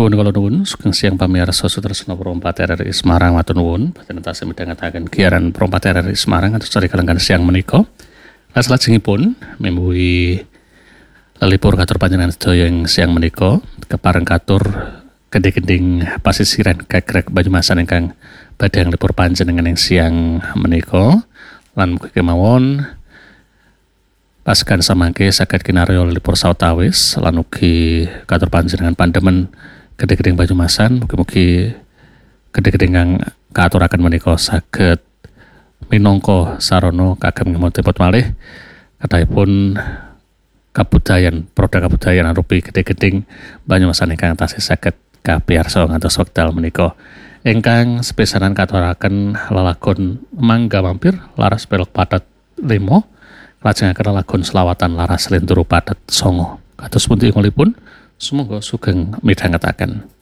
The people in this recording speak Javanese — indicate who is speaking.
Speaker 1: Nuwun kula nuwun sugeng siang pamirsa Sutresna Perompat RRI Semarang matur nuwun badhe tasih midhangetaken giaran Perompat RRI Semarang atus cari kalenggan siang menika. Salajengipun mimbuhi lelipur katur panjenengan sedaya ing siang menika kepareng katur gedhe-gendhing pasisiran Gagrag Banyumasan ingkang badhe nglipur panjenengan ing siang menika lan mugi kemawon pasukan samangke saged kinarya lelipur sawetawis lan ugi katur panjenengan pandemen gedhe-gendhing Banyumasan mugi-mugi gedhe-gendhing kang kaaturaken menika saged minangka sarana kagem ngemot-emot malih kathahipun kabudayan produk kabudayan arupi gedhe-gendhing Banyumasan ingkang tasih saged kapiyarsa ngantos wekdal menika ingkang sepisanan katuraken lelagon Mangga Mampir laras belok padat 5 lajengaken lelagon selawatan laras linturu padat 9 kados pundi ngolipun sumangga sugeng midhangetaken.